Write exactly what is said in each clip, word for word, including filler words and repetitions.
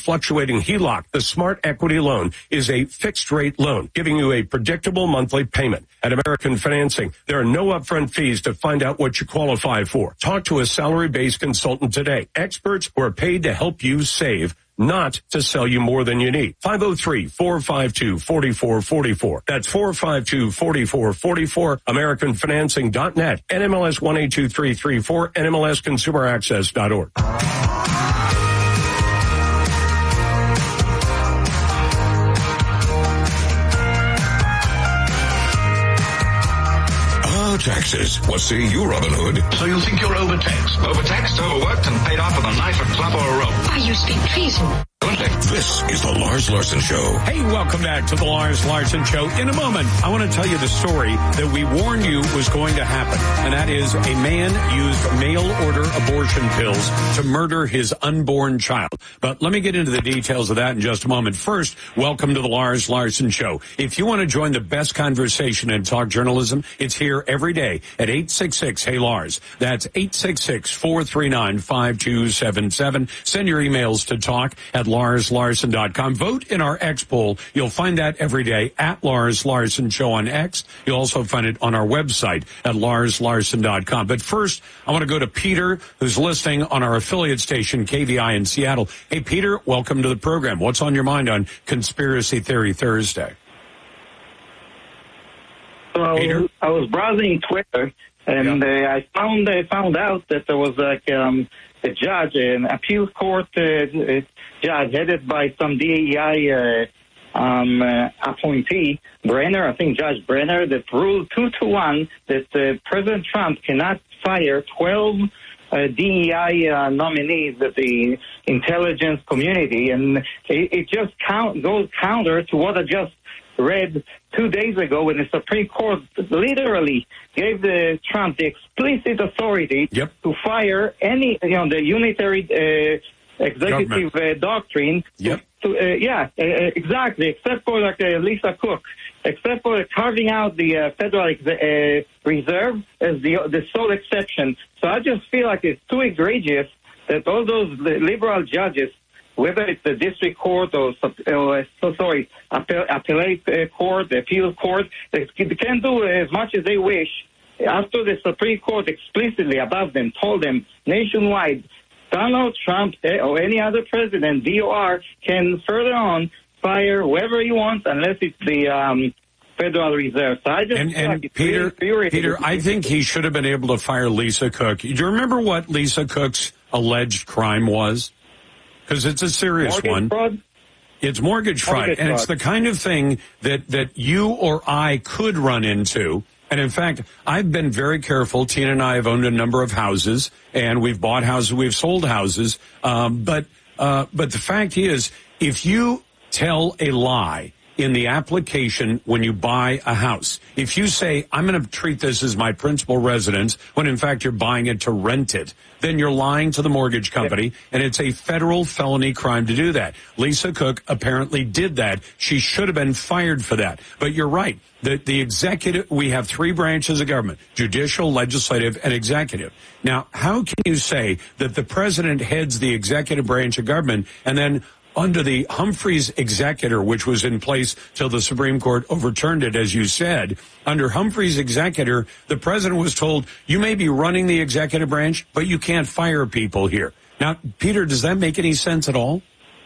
fluctuating H E L O C, the Smart Equity Loan, is a fixed-rate loan, giving you a predictable monthly payment. At American Financing, there are no upfront fees to find out what you qualify for. Talk to a salary-based consultant today. Experts who are paid to help you save, not to sell you more than you need. five oh three, four five two, four four four four. That's four five two, four four four four. American Financing dot net. N M L S one eight two three three four. N M L S consumer access dot org. Taxes. What say you, Robin Hood? So you think you're overtaxed? Overtaxed, overworked, and paid off with a knife, a club, or a rope? Why, you speak treason. This is the Lars Larson Show. Hey, welcome back to the Lars Larson Show. In a moment, I want to tell you the story that we warned you was going to happen, and that is a man used mail-order abortion pills to murder his unborn child. But let me get into the details of that in just a moment. First, welcome to the Lars Larson Show. If you want to join the best conversation in talk journalism, it's here every day at eight six six, hey Lars. That's eight six six, four three nine, five two seven seven. Send your emails to talk at lars larson dot com. Vote in our X poll. You'll find that every day at Lars Larson Show on X. You'll also find it on our website at lars larson dot com. But first, I want to go to Peter, who's listening on our affiliate station, K V I in Seattle. Hey, Peter, welcome to the program. What's on your mind on Conspiracy Theory Thursday? So Peter? I was browsing Twitter, and Yeah. uh, I found I found out that there was like um, a judge, an appeals court uh, judge headed by some D E I uh, um, uh, appointee, Brenner, I think Judge Brenner, that ruled two to one that uh, President Trump cannot fire twelve uh, D E I uh, nominees of the intelligence community, and it, it just count, goes counter to what I just read two days ago when the Supreme Court literally gave the Trump the explicit authority Yep. to fire any, you know, the unitary uh, executive uh, doctrine. Yep. To, uh, yeah, uh, exactly, except for like uh, Lisa Cook, except for carving out the uh, Federal ex- uh, Reserve as the the sole exception. So I just feel like it's too egregious that all those liberal judges, whether it's the district court or, or so sorry, appellate uh, court, the appeal court, they can do as much as they wish. After the Supreme Court explicitly above them told them nationwide, Donald Trump or any other president, D O R, can further on fire whoever he wants unless it's the um, Federal Reserve. So I just And, feel and like it's Peter, really Peter, I think he should have been able to fire Lisa Cook. Do you remember what Lisa Cook's alleged crime was? Because it's a serious mortgage one. fraud. It's mortgage fraud, Mortgage and it's fraud. the kind of thing that, that you or I could run into. And in fact, I've been very careful. Tina and I have owned a number of houses, and we've bought houses, we've sold houses. Um, but uh, but the fact is, if you tell a lie in the application when you buy a house, if you say, I'm going to treat this as my principal residence, when in fact you're buying it to rent it, then you're lying to the mortgage company, and it's a federal felony crime to do that. Lisa Cook apparently did that. She should have been fired for that. But you're right. The, the executive, we have three branches of government, judicial, legislative, and executive. Now, how can you say that the president heads the executive branch of government, and then under the Humphreys executor, which was in place till the Supreme Court overturned it, as you said, under Humphreys executor, the president was told, you may be running the executive branch, but you can't fire people here. Now, Peter, does that make any sense at all?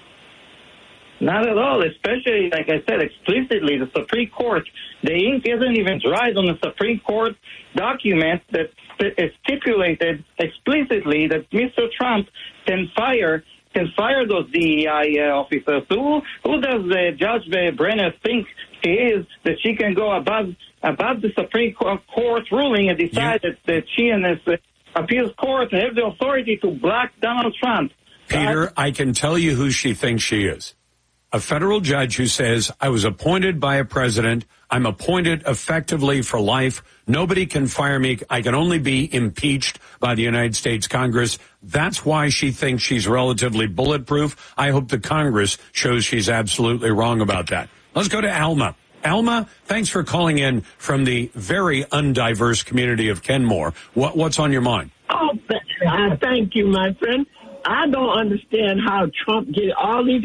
Not at all, especially, like I said, explicitly, the Supreme Court, the ink isn't even dried on the Supreme Court document that is stipulated explicitly that Mister Trump can fire can fire those D E I uh, officers. Who, who does uh, Judge Brenner think she is, that she can go above above the Supreme Court ruling and decide You- that, that she and this uh, appeals court have the authority to block Donald Trump? Peter, I can tell you who she thinks she is. A federal judge who says, I was appointed by a president. I'm appointed effectively for life. Nobody can fire me. I can only be impeached by the United States Congress. That's why she thinks she's relatively bulletproof. I hope the Congress shows she's absolutely wrong about that. Let's go to Alma. Alma, thanks for calling in from the very undiverse community of Kenmore. What, what's on your mind? Oh, th- uh, thank you, my friend. I don't understand how Trump get all these